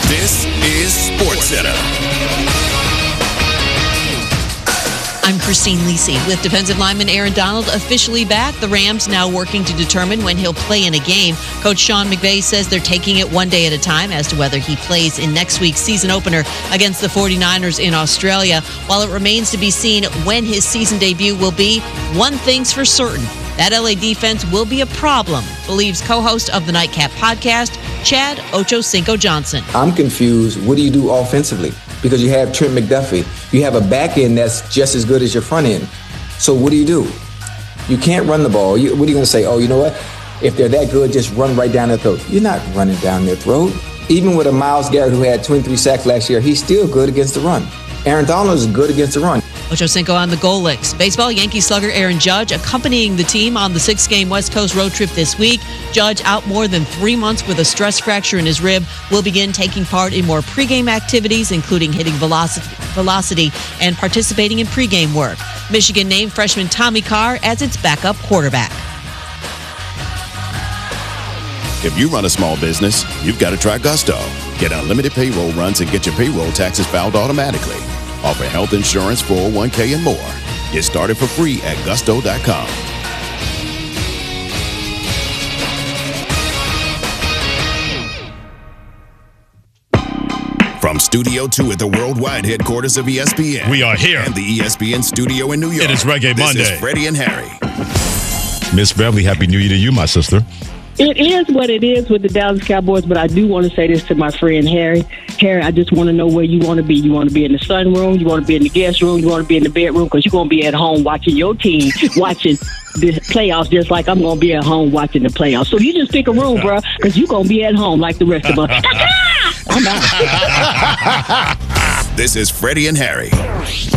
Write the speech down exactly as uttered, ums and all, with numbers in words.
This is SportsCenter. I'm Christine Lisi. With defensive lineman Aaron Donald officially back, the Rams now working to determine when he'll play in a game. Coach Sean McVay says they're taking it one day at a time as to whether he plays in next week's season opener against the forty-niners in Australia. While it remains to be seen when his season debut will be, one thing's for certain: that L A defense will be a problem, believes co-host of the Nightcap podcast, Chad Ochocinco Johnson. I'm confused. What do you do offensively? Because you have Trent McDuffie. You have a back end that's just as good as your front end. So what do you do? You can't run the ball. You, what are you going to say? Oh, you know what? If they're that good, just run right down their throat. You're not running down their throat. Even with a Myles Garrett who had twenty-three sacks last year, he's still good against the run. Aaron Donald is good against the run. Ochocinco on the goal licks. Baseball, Yankee slugger Aaron Judge accompanying the team on the six-game West Coast road trip this week. Judge, out more than three months with a stress fracture in his rib, will begin taking part in more pregame activities, including hitting velocity, velocity and participating in pregame work. Michigan named freshman Tommy Carr as its backup quarterback. If you run a small business, you've got to try Gusto. Get unlimited payroll runs and get your payroll taxes filed automatically. Offer health insurance, four oh one k, and more. Get started for free at gusto dot com. From Studio two at the worldwide headquarters of E S P N. We are here. And the E S P N studio in New York. It is Reggae this Monday. This is Freddie and Harry. Miss Beverly, Happy New Year to you, my sister. It is what it is with the Dallas Cowboys, but I do want to say this to my friend Harry. Harry, I just want to know where you want to be. You want to be in the sunroom, you want to be in the guest room, you want to be in the bedroom, because you're going to be at home watching your team, watching the playoffs, just like I'm going to be at home watching the playoffs. So you just pick a room, bro, because you're going to be at home like the rest of us. I'm out. This is Freddie and Harry.